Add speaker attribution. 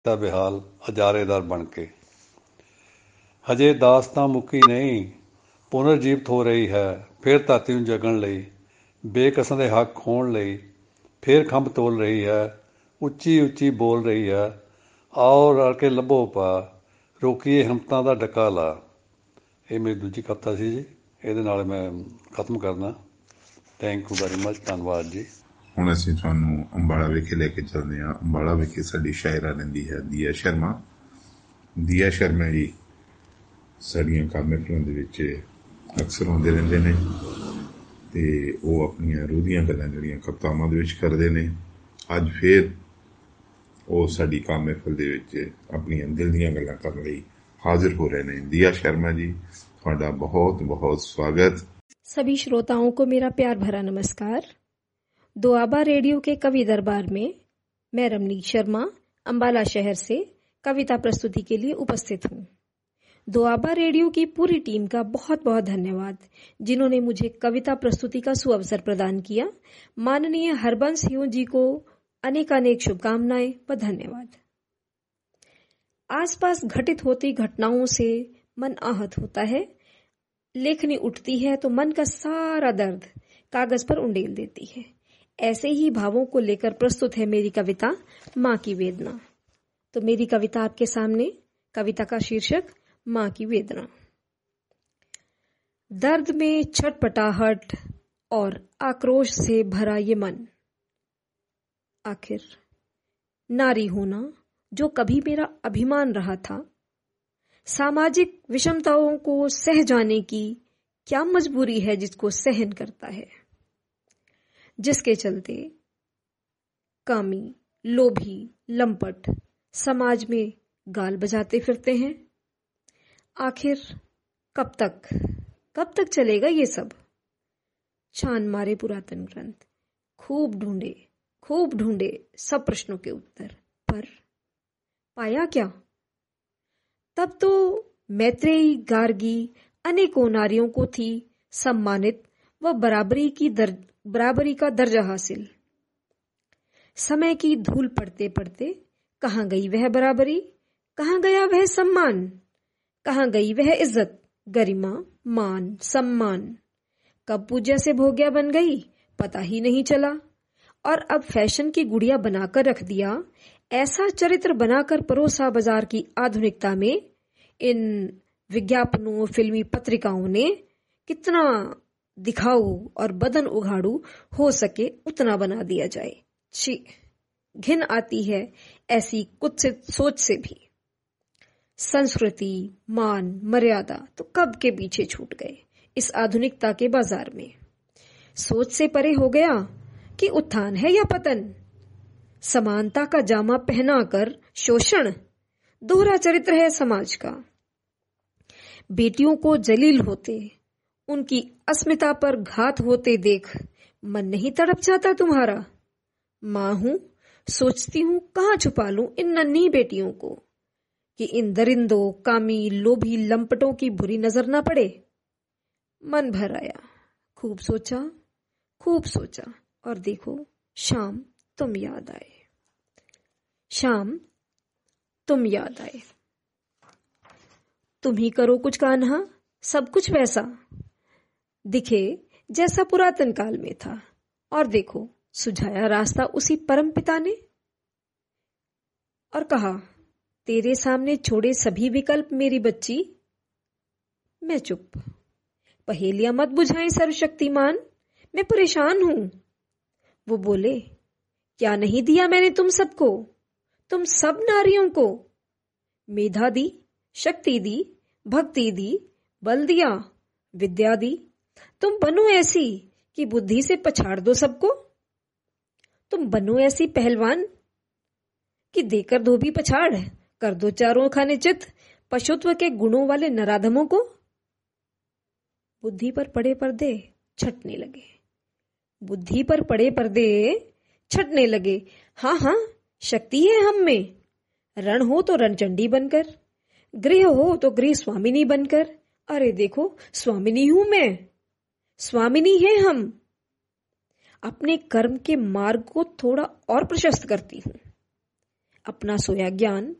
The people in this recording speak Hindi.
Speaker 1: ਤਾਂ ਬਿਹਾਲ ਅਜਾਰੇਦਾਰ ਬਣ ਕੇ। ਹਜੇ ਦਾਸਤਾਂ ਮੁੱਕੀ ਨਹੀਂ, ਪੁਨਰ ਜੀਵਤ ਹੋ ਰਹੀ ਹੈ ਫਿਰ ਧਰਤੀ ਨੂੰ ਜਗਣ ਲਈ, ਬੇਕਸਾਂ ਦੇ ਹੱਕ ਖੋਹਣ ਲਈ ਫਿਰ ਖੰਭ ਤੋਲ ਰਹੀ ਹੈ, ਉੱਚੀ ਉੱਚੀ ਬੋਲ ਰਹੀ ਹੈ, ਆਓ ਰਲ ਕੇ ਲੱਭੋ ਪਾ, ਰੋਕੀਏ ਹਿੰਮਤਾਂ ਦਾ ਡੱਕਾ ਲਾ। ਇਹ ਮੇਰੀ ਦੂਜੀ ਕਵਿਤਾ ਸੀ ਜੀ, ਇਹਦੇ ਨਾਲ ਮੈਂ ਖਤਮ ਕਰਦਾ। ਥੈਂਕ ਯੂ ਵੈਰੀ ਮਚ, ਧੰਨਵਾਦ ਜੀ।
Speaker 2: ਹੁਣ ਅਸੀਂ ਤੁਹਾਨੂੰ ਅੰਬਾਲਾ ਵਿਖੇ ਲੈ ਕੇ ਚੱਲਦੇ ਹਾਂ। ਅੰਬਾਲਾ ਵਿਖੇ ਸਾਡੀ ਸ਼ਾਇਰਾ ਰਹਿੰਦੀ ਹੈ ਦੀਆ ਸ਼ਰਮਾ। ਦੀਆ ਸ਼ਰਮਾ ਜੀ ਸਾਡੀਆਂ ਕਾਮਿਆਂ ਦੇ ਵਿੱਚ ਅਕਸਰ ਆਉਂਦੇ ਰਹਿੰਦੇ ਨੇ ਅਤੇ ਉਹ ਆਪਣੀਆਂ ਰੂਹ ਦੀਆਂ ਗੱਲਾਂ ਜਿਹੜੀਆਂ ਕਵਿਤਾਵਾਂ ਦੇ ਵਿੱਚ ਕਰਦੇ ਨੇ। ਅੱਜ ਫਿਰ ਉਹ ਸਾਡੀ ਕਾਮ ਮਹਿਫਲ ਦੇ ਵਿੱਚ ਆਪਣੀਆਂ ਦਿਲ ਦੀਆਂ ਗੱਲਾਂ ਕਰਨ ਲਈ हाजिर हो रहे हैं। दिया शर्मा जी, ਤੁਹਾਡਾ बहुत बहुत स्वागत।
Speaker 3: सभी श्रोताओं को मेरा प्यार भरा नमस्कार। दुआबा रेडियो के कवि दरबार में मैं रमनीक शर्मा अंबाला शहर से कविता प्रस्तुति के लिए उपस्थित हूँ। दुआबा रेडियो की पूरी टीम का बहुत बहुत धन्यवाद, जिन्होंने मुझे कविता प्रस्तुति का सुअवसर प्रदान किया। माननीय हरबंस सिंह जी को अनेकानेक शुभकामनाएं व धन्यवाद। आसपास घटित होती घटनाओं से मन आहत होता है। लेखनी उठती है तो मन का सारा दर्द कागज पर उंडेल देती है। ऐसे ही भावों को लेकर प्रस्तुत है मेरी कविता माँ की वेदना। तो मेरी कविता आपके सामने, कविता का शीर्षक माँ की वेदना। दर्द में छटपटाहट और आक्रोश से भरा ये मन, आखिर नारी होना जो कभी मेरा अभिमान रहा था, सामाजिक विषमताओं को सह जाने की क्या मजबूरी है जिसको सहन करता है, जिसके चलते कामी, लोभी, लंपट समाज में गाल बजाते फिरते हैं। आखिर कब तक चलेगा ये सब? छान मारे पुरातन ग्रंथ, खूब ढूंढे सब प्रश्नों के उत्तर, पर पाया क्या? तब तो मैत्रेयी, गार्गी अनेकों नारियों को थी सम्मानित व बराबरी का दर्जा हासिल। समय की धूल पड़ते पड़ते कहाँ गई वह बराबरी, कहाँ गया वह सम्मान, कहाँ गई वह इज्जत, गरिमा, मान, सम्मान? कब पूज्य से भोग्या बन गई पता ही नहीं चला, और अब फैशन की गुड़िया बनाकर रख दिया। ऐसा चरित्र बनाकर परोसा बाजार की आधुनिकता में इन विज्ञापनों, फिल्मी पत्रिकाओं ने कितना दिखाऊ और बदन उघाड़ू हो सके उतना बना दिया जाए। छी, घिन आती है ऐसी कुत्सित सोच से भी। संस्कृति, मान, मर्यादा तो कब के पीछे छूट गए इस आधुनिकता के बाजार में। सोच से परे हो गया कि उत्थान है या पतन। समानता का जामा पहनाकर शोषण दोहरा चरित्र है समाज का। बेटियों को जलील होते, उनकी अस्मिता पर घात होते देख मन नहीं तड़प जाता तुम्हारा? मां हूं, सोचती हूं कहां छुपा लूं इन नन्ही बेटियों को कि इन दरिंदों, कामी, लोभी लंपटों की बुरी नजर ना पड़े। मन भर आया, खूब सोचा और देखो शाम तुम याद आए। शाम तुम याद आए। तुम ही करो कुछ कान्हा, सब कुछ वैसा दिखे जैसा पुरातन काल में था। और देखो सुझाया रास्ता उसी परम पिता ने और कहा, तेरे सामने छोड़े सभी विकल्प मेरी बच्ची। मैं चुप। पहेलियां मत बुझाएं सर्वशक्तिमान, मैं परेशान हूं। वो बोले, क्या नहीं दिया मैंने तुम सबको, तुम सब नारियों को? मेधा दी, शक्ति दी, भक्ति दी, बल दिया, विद्या दी। तुम बनो ऐसी कि बुद्धि से पछाड़ दो सबको। तुम बनो ऐसी पहलवान कि देकर धोबी पछाड़ कर दो चारों खाने चित पशुत्व के गुणों वाले नराधमों को। बुद्धि पर पड़े पर्दे छटने लगे, बुद्धि पर पड़े पर्दे छटने लगे। हाँ, शक्ति है हम में। रण हो तो रणचंडी बनकर, गृह हो तो गृह स्वामिनी बनकर। अरे देखो स्वामिनी हूं मैं, स्वामिनी है हम। अपने कर्म के मार्ग को थोड़ा और प्रशस्त करती हूं, अपना सोया ज्ञान